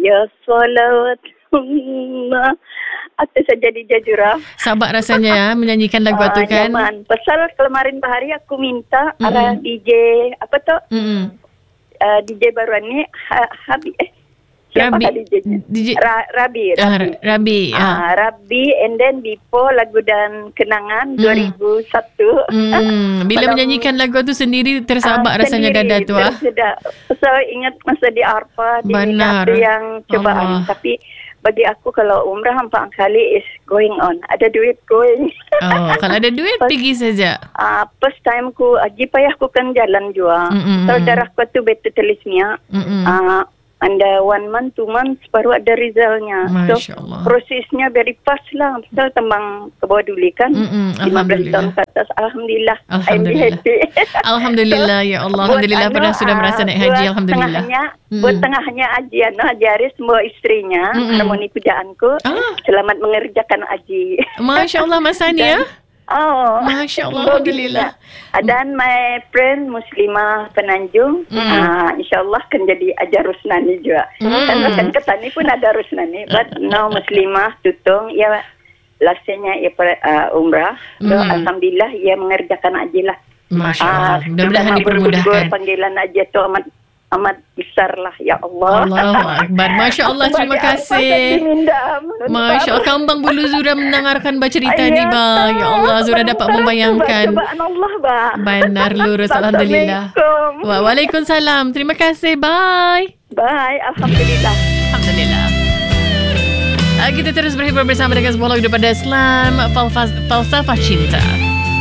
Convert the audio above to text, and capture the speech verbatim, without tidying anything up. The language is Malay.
Ya salawat Aku saja di Jajura. Sabak rasanya ya menyanyikan lagu Ah, tu kan. Nyaman. Pasal kemarin bahari aku minta Mm-mm. arah D J apa tu? Mm-mm. Uh, D J baruan ni ha, Habi eh siapa Rabi. D J? D J Ra, Rabi. Ah, Rabi. Rabi. Ah. Ah, Rabi and then Bipo lagu dan kenangan Mm. dua ribu satu. Hmm, bila Malam- menyanyikan lagu tu sendiri tersabak Ah, rasanya sendiri, dada tu ah. tersedak. So ingat masa di Arfa di Benar. Mina tu yang cobaan. Allah. Tapi bagi aku kalau umrah empat kali is going on. Ada duit going. Oh, kalau ada duit pergi saja. Ah, first time ku aji payah ku kan jalan jua. Mm-mm. Saudara ku tu beta telismia. Mm-mm. Ah, anda one month, two months baru ada resultnya. Masya So Allah. prosesnya very fast lah. Pasal tembang ke bawah duli kan. Mm-mm. lima belas tahun Alhamdulillah. ke atas. Alhamdulillah. Alhamdulillah. I'm happy. Alhamdulillah ya Allah. Buat Alhamdulillah anu, pernah sudah ah, merasa naik buat haji. Alhamdulillah. Tengahnya, Mm-mm. buat tengahnya Haji Anu Haji Aris semua istrinya Mm-mm. harmoni pujaanku. Ah. Selamat mengerjakan haji. Masya Allah Mas Sani ya. Oh, Masya Allah, Alhamdulillah. Dan my friend Muslimah Penanjung, Mm. uh, insyaAllah kan jadi ajar Rusnani juga. Mm. Karena kan Ketani pun ada Rusnani, but now Muslimah Tutong, ya lasanya ya uh, umrah. So, Mm. alhamdulillah ia mengerjakan haji lah. Masya Ah, Allah. Mudah-mudahan sudah dipermudahkan. bergugur panggilan haji itu amat amat besar lah, ya Allah. Allahu Akbar. Masya Allah, terima kasih. Masya Allah, Kambang Bulu Zura mendengarkan bercerita ni, ba. Ya Allah, Zura dapat membayangkan. Cobaan Allah, ba. Benar lurus, Alhamdulillah. Assalamualaikum. Wa- Waalaikumsalam. Terima kasih. Bye. Bye, alhamdulillah. Alhamdulillah. Ah, kita terus berhibur bersama dengan sebuah lagu daripada Islam, Falsafah Cinta.